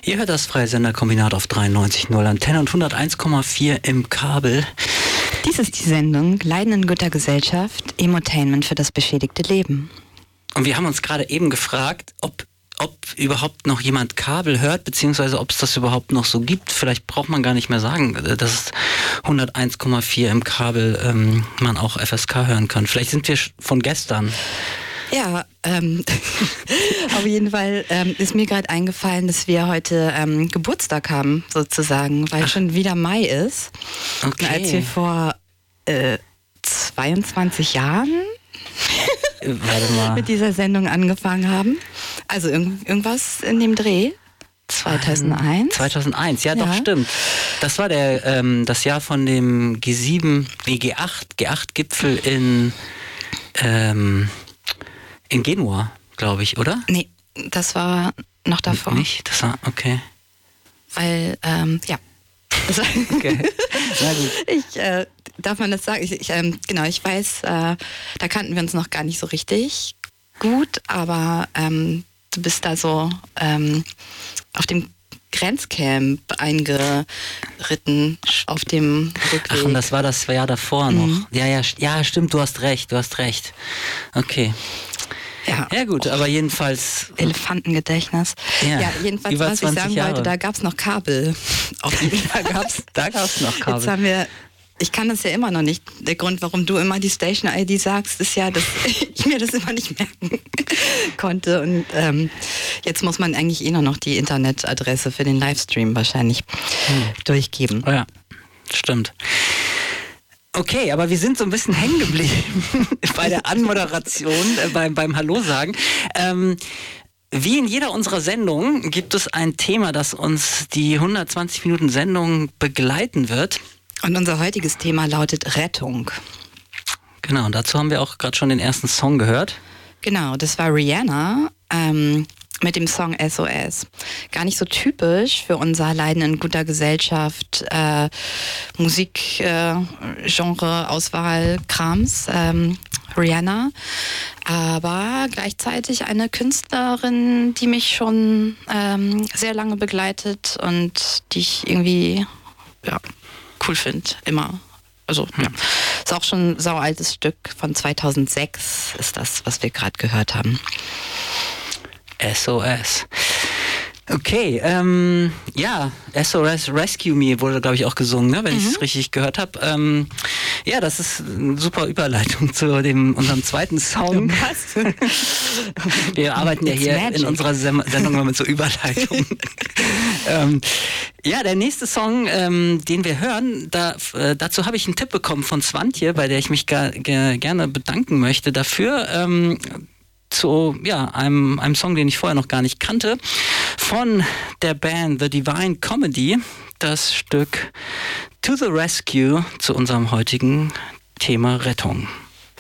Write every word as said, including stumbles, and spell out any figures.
Ihr hört das Freisenderkombinat auf dreiundneunzig Komma null Antenne und hunderteins Komma vier im Kabel. Dies ist die Sendung Leiden in guter Gesellschaft, Emotainment für das beschädigte Leben. Und wir haben uns gerade eben gefragt, ob, ob überhaupt noch jemand Kabel hört, beziehungsweise ob es das überhaupt noch so gibt. Vielleicht braucht man gar nicht mehr sagen, dass es hunderteins Komma vier im Kabel ähm, man auch F S K hören kann. Vielleicht sind wir von gestern. Ja, ähm, auf jeden Fall ähm, ist mir gerade eingefallen, dass wir heute ähm, Geburtstag haben, sozusagen, weil Ach. schon wieder Mai ist. Okay. Als wir vor äh, zweiundzwanzig Jahren Warte mal. mit dieser Sendung angefangen haben. Also irg- irgendwas in dem Dreh. zweitausendeins. zweitausendeins, ja, ja. Doch, stimmt. Das war der ähm, das Jahr von dem G sieben, nee, G acht, G acht Gipfel in ähm, in Genua, glaube ich, oder? Nee, das war noch davor. Nicht? Das war, okay. Weil, ähm, ja. Okay. Na gut. Ich, äh, darf man das sagen? Ich, ich, ähm, genau, ich weiß, äh, da kannten wir uns noch gar nicht so richtig gut, aber ähm, du bist da so ähm, auf dem Grenzcamp eingeritten auf dem Rückweg. Ach, und das war das Jahr davor noch. Mhm. Ja, ja, ja, stimmt, du hast recht, du hast recht. Okay. Ja, ja gut, aber jedenfalls... Elefantengedächtnis. Ja, ja jedenfalls, was ich sagen Jahre. wollte, da gab es noch Kabel. Auf jeden Fall gab's, da gab es noch Kabel. Jetzt haben wir... Ich kann das ja immer noch nicht. Der Grund, warum du immer die Station-I D sagst, ist ja, dass ich mir das immer nicht merken konnte. Und ähm, jetzt muss man eigentlich eh nur noch die Internetadresse für den Livestream wahrscheinlich hm. durchgeben. Oh ja, stimmt. Okay, aber wir sind so ein bisschen hängen geblieben bei der Anmoderation, äh, beim, beim Hallo sagen. Ähm, Wie in jeder unserer Sendungen gibt es ein Thema, das uns die hundertzwanzig Minuten Sendung begleiten wird. Und unser heutiges Thema lautet Rettung. Genau, und dazu haben wir auch gerade schon den ersten Song gehört. Genau, das war Rihanna ähm, mit dem Song S O S. Gar nicht so typisch für unser Leiden in guter Gesellschaft, äh, Musik, äh, Genre, Auswahl, Krams. Ähm, Rihanna, aber gleichzeitig eine Künstlerin, die mich schon ähm, sehr lange begleitet und die ich irgendwie ja, cool finde, immer. Also ja, ist auch schon ein saualtes Stück, von zweitausendsechs ist das, was wir gerade gehört haben. S O S. Okay, ähm, ja, S O S Rescue Me wurde, glaube ich, auch gesungen, ne, wenn mhm. ich es richtig gehört habe. Ähm, ja, das ist eine super Überleitung zu dem unserem zweiten Song. Was? Wir arbeiten ja It's hier magic. in unserer Sem- Sendung immer mit so Überleitungen. ähm, ja, der nächste Song, ähm, den wir hören, da, äh, dazu habe ich einen Tipp bekommen von Swantje, bei der ich mich ga- ge- gerne bedanken möchte dafür. Ähm, zu ja, einem, einem Song, den ich vorher noch gar nicht kannte, von der Band The Divine Comedy, das Stück To the Rescue zu unserem heutigen Thema Rettung.